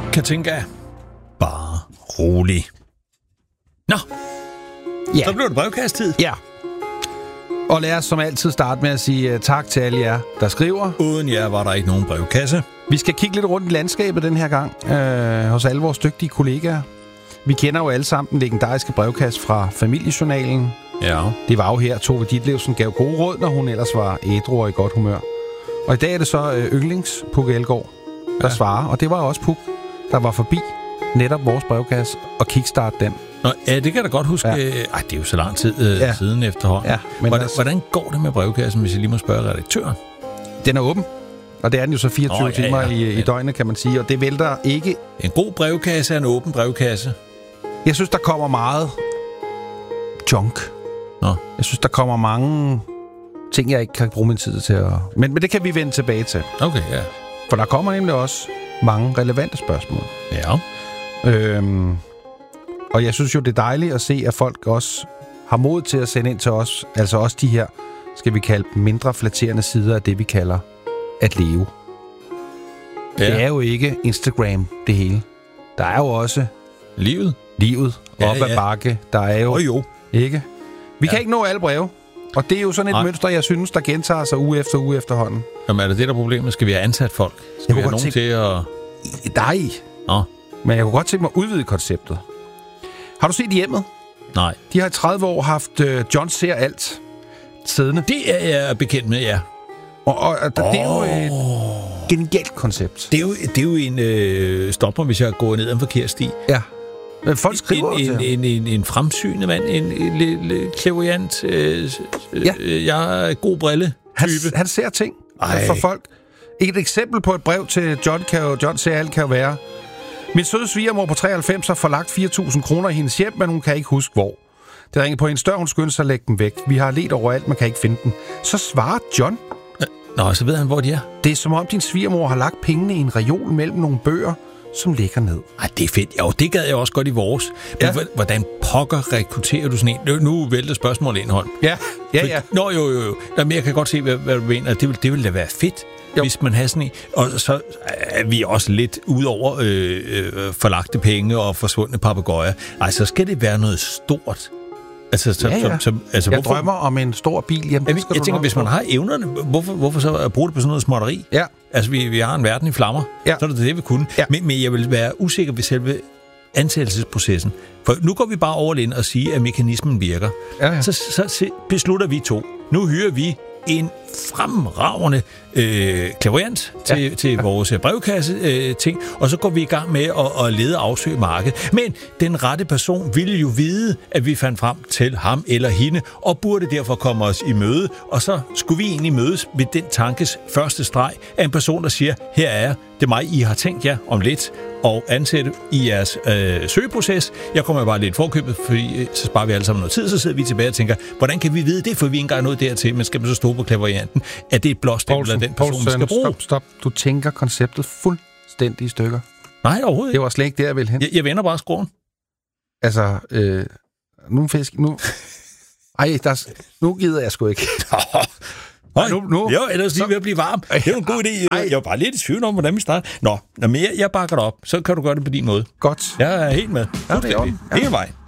Katinka, bare rolig. Nå, Ja. så blev det brevkasttid. Ja. Og lad os som altid starte med at sige tak til alle jer, der skriver. Uden jer var der ikke nogen brevkasse. Vi skal kigge lidt rundt i landskabet den her gang, hos alle vores dygtige kollegaer. Vi kender jo alle sammen den legendariske brevkasse fra Familiejournalen. Ja. Det var jo her, Tove Ditlevsen gav gode råd, når hun ellers var ædru og i godt humør. Og i dag er det så yndlings Puk Elgård, der svarer. Og det var også Puk, der var forbi netop vores brevkasse og kickstart den. Nå, ja, det kan jeg da godt huske. Ja. Ej, det er jo så lang tid siden efterhånden. Ja, men hvordan går det med brevkassen, hvis jeg lige må spørge redaktøren? Den er åben. Og det er den jo så 24 timer i døgnet, kan man sige. Og det vælter ikke... En god brevkasse er en åben brevkasse. Jeg synes, der kommer meget junk. Nå. Jeg synes, der kommer mange ting, jeg ikke kan bruge min tid til at... Men det kan vi vende tilbage til. Okay, ja. For der kommer nemlig også mange relevante spørgsmål. Ja. Og jeg synes jo, det er dejligt at se, at folk også har mod til at sende ind til os. Altså også de her, skal vi kalde dem, mindre flatterende sider af det, vi kalder at leve. Ja. Det er jo ikke Instagram, det hele. Der er jo også... Livet op ad bakke. Der er jo... Ikke? Vi kan ikke nå alle breve. Og det er jo sådan et mønster, jeg synes, der gentager sig uge efter uge efterhånden. Jamen, er det der problemet? Skal vi have ansat folk? Skal vi have nogen til at... Nej. Nå. Men jeg kunne godt tænke mig at udvide konceptet. Har du set Hjemmet? Nej. De har i 30 år haft John ser alt siddende. Det er jeg bekendt med, ja. Og det er jo et genialt koncept. Det er jo en stopper, hvis jeg går ned ad en forkert sti. Ja. Men folk skriver en fremsynet mand, en lille clairvoyant, jeg er god brille type. Han ser ting for folk. Et eksempel på et brev til John ser alt kan jo være: min søde svigermor på 93 har forlagt 4.000 kroner i hendes hjem, men hun kan ikke huske hvor. Det ringer på hendes dør, hun skynder sig at lægge dem væk. Vi har ledt overalt, man kan ikke finde dem. Så svarer John. Nå, så ved han, hvor de er. Det er som om din svigermor har lagt pengene i en reol mellem nogle bøger, som ligger ned. Ej, det er fedt. Jo, det gad jeg også godt i vores. Men hvordan pokker rekrutterer du sådan en? Nu vælter spørgsmålet indhold. Ja. Nå, jo. Men jeg kan godt se, hvad du mener. Det vil da være fedt, hvis man har sådan en. Og så er vi også lidt ud over forlagte penge og forsvundne papegøjer. Ej, så skal det være noget stort. Altså, jeg drømmer om en stor bil. Jamen, jeg tænker, hvis man har evnerne, hvorfor så bruge det på sådan noget småtteri? Ja. Altså, vi har en verden i flammer. Ja. Så er det vi kunne. Ja. Men jeg vil være usikker ved selve ansættelsesprocessen. For nu går vi bare over ind og siger, at mekanismen virker. Ja. Så beslutter vi to. Nu hyrer vi en fremragende clairvoyant til vores brevkasse ting, og så går vi i gang med at lede og afsøge markedet. Men den rette person ville jo vide, at vi fandt frem til ham eller hende, og burde derfor komme os i møde, og så skulle vi egentlig mødes ved den tankes første streg af en person, der siger, her er jeg, det er mig, I har tænkt jer om lidt, og ansætte i jeres søgeproces. Jeg kommer bare lidt forkøbet, fordi så sparer vi alle sammen noget tid, så sidder vi tilbage og tænker, hvordan kan vi vide det, for vi ikke engang noget dertil, men skal man så stå på clairvoyanten, at det er et blåstempel af den person, vi skal bruge. Stop. Du tænker konceptet fuldstændig i stykker. Nej, overhovedet ikke. Det var slet ikke der, jeg ville hen. Jeg vender bare skroen. Altså, nu fisk... Nu... Ej, nu gider jeg sgu ikke. Nu. Jo, ellers lige ved at blive varm. Det er jo en god idé. Jeg var bare lidt i tvivl om, hvordan vi starter. Nå, men jeg bakker dig op. Så kan du gøre det på din måde. Godt. Jeg er helt med. Ja, det er hele vejen.